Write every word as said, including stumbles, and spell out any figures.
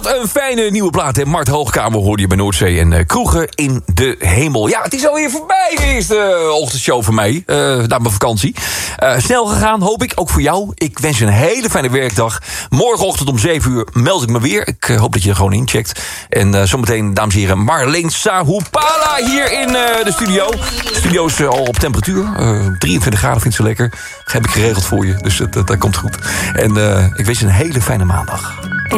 Wat een fijne nieuwe plaat, hè? Mart Hoogkamer hoorde je bij Noordzee en uh, Kroegen in de Hemel. Ja, het is alweer voorbij, de eerste ochtendshow voor mij, uh, na mijn vakantie. Uh, snel gegaan, hoop ik, ook voor jou. Ik wens je een hele fijne werkdag. Morgenochtend om zeven uur meld ik me weer. Ik uh, hoop dat je er gewoon incheckt. En uh, zometeen, dames en heren, Marleen Sahupala hier in uh, de studio. De studio is uh, al op temperatuur. Uh, drieëntwintig graden vindt ze lekker. Dat heb ik geregeld voor je, dus dat, dat, dat komt goed. En uh, ik wens je een hele fijne maandag.